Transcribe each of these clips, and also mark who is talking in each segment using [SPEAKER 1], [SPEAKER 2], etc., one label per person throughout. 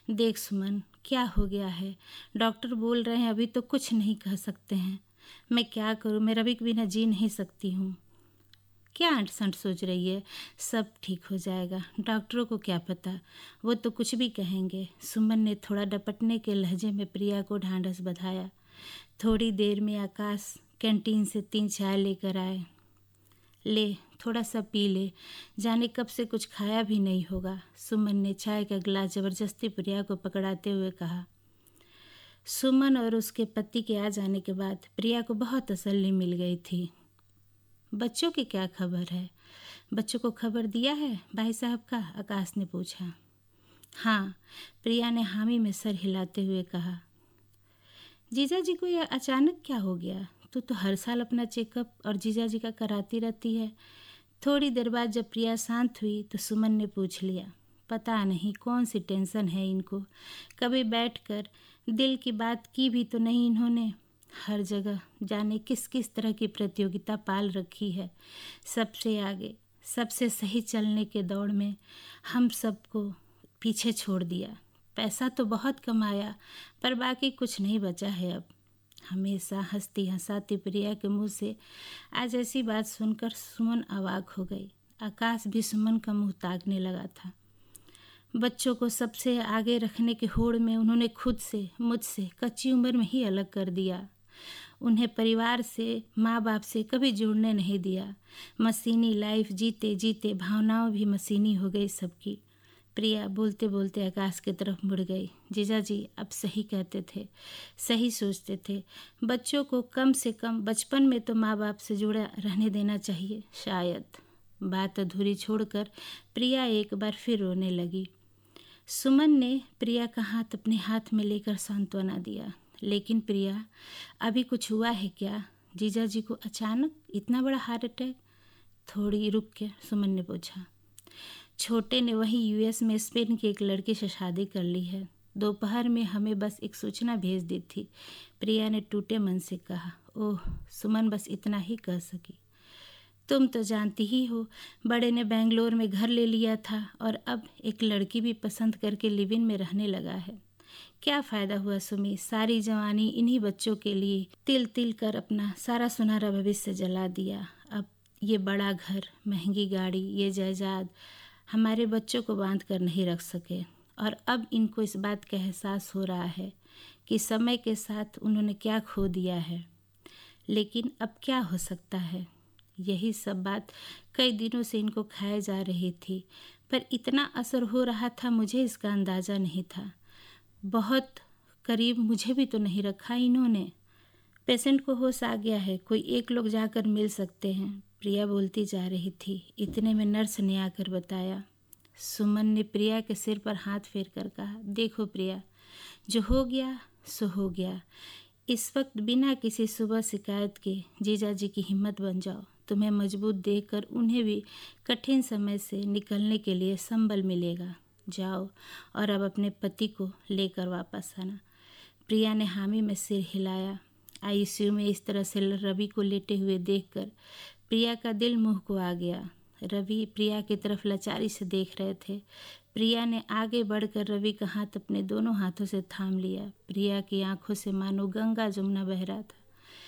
[SPEAKER 1] देख सुमन, क्या हो गया है? डॉक्टर बोल रहे हैं अभी तो कुछ नहीं कह सकते हैं। मैं क्या करूं? मैं रवि के बिना जी नहीं सकती हूँ। क्या अंट-संट सोच रही है? सब ठीक हो जाएगा। डॉक्टरों को क्या पता, वो तो कुछ भी कहेंगे। सुमन ने थोड़ा डपटने के लहजे में प्रिया को ढांढस बंधाया। थोड़ी देर में आकाश कैंटीन से 3 चाय लेकर आए। ले, थोड़ा सा पी ले, जाने कब से कुछ खाया भी नहीं होगा। सुमन ने चाय का गिलास जबरदस्ती प्रिया को पकड़ाते हुए कहा। सुमन और उसके पति के आ जाने के बाद प्रिया को बहुत तसल्ली मिल गई थी। बच्चों की क्या खबर है? बच्चों को खबर दिया है भाई साहब का? आकाश ने पूछा। हाँ, प्रिया ने हामी में सर हिलाते हुए कहा। जीजा जी को यह अचानक क्या हो गया? तू तो हर साल अपना चेकअप और जीजा जी का कराती रहती है। थोड़ी देर बाद जब प्रिया शांत हुई तो सुमन ने पूछ लिया। पता नहीं कौन सी टेंशन है इनको। कभी बैठकर दिल की बात की भी तो नहीं इन्होंने। हर जगह जाने किस किस तरह की प्रतियोगिता पाल रखी है। सबसे आगे, सबसे सही चलने के दौड़ में हम सबको पीछे छोड़ दिया। पैसा तो बहुत कमाया, पर बाकी कुछ नहीं बचा है अब। हमेशा हंसती हंसाती प्रिया के मुंह से आज ऐसी बात सुनकर सुमन अवाक हो गई। आकाश भी सुमन का मुंह ताकने लगा था। बच्चों को सबसे आगे रखने के होड़ में उन्होंने खुद से, मुझसे कच्ची उम्र में ही अलग कर दिया। उन्हें परिवार से, माँ बाप से कभी जुड़ने नहीं दिया। मशीनी लाइफ जीते जीते भावनाओं भी मशीनी हो गई सबकी। प्रिया बोलते बोलते आकाश की तरफ मुड़ गई। जीजा जी अब सही कहते थे, सही सोचते थे। बच्चों को कम से कम बचपन में तो माँ बाप से जुड़ा रहने देना चाहिए। शायद। बात अधूरी छोड़कर प्रिया एक बार फिर रोने लगी। सुमन ने प्रिया का हाथ अपने हाथ में लेकर सांत्वना दिया। लेकिन प्रिया, अभी कुछ हुआ है क्या? जीजा जी को अचानक इतना बड़ा हार्ट अटैक? थोड़ी रुक के सुमन ने पूछा। छोटे ने वहीं यूएस में स्पेन की एक लड़की से शादी कर ली है। दोपहर में हमें बस एक सूचना भेज दी थी, प्रिया ने टूटे मन से कहा। ओह, सुमन बस इतना ही कह सकी। तुम तो जानती ही हो, बड़े ने बेंगलोर में घर ले लिया था और अब एक लड़की भी पसंद करके लिव इन में रहने लगा है। क्या फ़ायदा हुआ सुमी, सारी जवानी इन्हीं बच्चों के लिए तिल तिल कर अपना सारा सुनहरा भविष्य जला दिया। अब ये बड़ा घर, महंगी गाड़ी, ये जायदाद हमारे बच्चों को बांध कर नहीं रख सके। और अब इनको इस बात का एहसास हो रहा है कि समय के साथ उन्होंने क्या खो दिया है। लेकिन अब क्या हो सकता है? यही सब बात कई दिनों से इनको खाए जा रही थी, पर इतना असर हो रहा था मुझे इसका अंदाज़ा नहीं था। बहुत करीब मुझे भी तो नहीं रखा इन्होंने। पेशेंट को होश आ गया है, कोई एक लोग जाकर मिल सकते हैं, प्रिया बोलती जा रही थी। इतने में नर्स ने आकर बताया। सुमन ने प्रिया के सिर पर हाथ फेर कर कहा, देखो प्रिया, जो हो गया सो हो गया। इस वक्त बिना किसी सुबह शिकायत के जीजा जी की हिम्मत बन जाओ। तुम्हें मजबूत देखकर उन्हें भी कठिन समय से निकलने के लिए संबल मिलेगा। जाओ और अब अपने पति को लेकर वापस आना। प्रिया ने हामी में सिर हिलाया। आईसीयू में इस तरह से रवि को लेटे हुए देखकर प्रिया का दिल मुंह को आ गया। रवि प्रिया की तरफ लाचारी से देख रहे थे। प्रिया ने आगे बढ़कर रवि का हाथ अपने दोनों हाथों से थाम लिया। प्रिया की आंखों से मानो गंगा जमुना बह रहा था।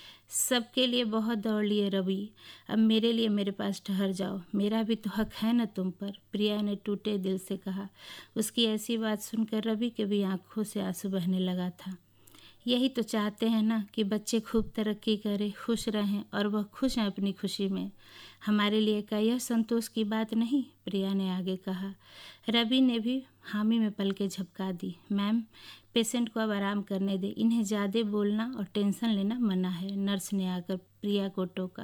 [SPEAKER 1] सबके लिए बहुत दौड़ लिए रवि, अब मेरे लिए मेरे पास ठहर जाओ, मेरा भी तो हक है न तुम पर, प्रिया ने टूटे दिल से कहा। उसकी ऐसी बात सुनकर रवि के भी आंखों से आंसू बहने लगा था। यही तो चाहते हैं ना कि बच्चे खूब तरक्की करें, खुश रहें और वह खुश हैं अपनी खुशी में। हमारे लिए क्या यह संतोष की बात नहीं? प्रिया ने आगे कहा। रवि ने भी हामी में पलकें झपका दी। मैम, पेशेंट को अब आराम करने दे, इन्हें ज़्यादा बोलना और टेंशन लेना मना है, नर्स ने आकर प्रिया को टोका।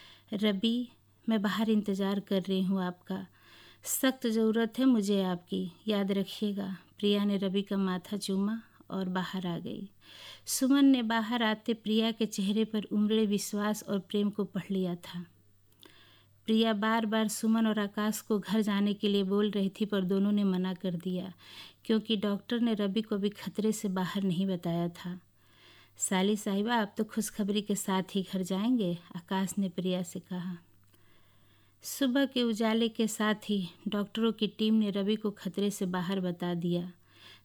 [SPEAKER 1] रवि, मैं बाहर इंतज़ार कर रही हूँ आपका, सख्त ज़रूरत है मुझे आपकी, याद रखिएगा। प्रिया ने रवि का माथा चूमा और बाहर आ गई। सुमन ने बाहर आते प्रिया के चेहरे पर उमड़े विश्वास और प्रेम को पढ़ लिया था। प्रिया बार बार सुमन और आकाश को घर जाने के लिए बोल रही थी, पर दोनों ने मना कर दिया क्योंकि डॉक्टर ने रवि को भी खतरे से बाहर नहीं बताया था। साली साहिबा, आप तो खुशखबरी के साथ ही घर जाएंगे, आकाश ने प्रिया से कहा। सुबह के उजाले के साथ ही डॉक्टरों की टीम ने रवि को खतरे से बाहर बता दिया।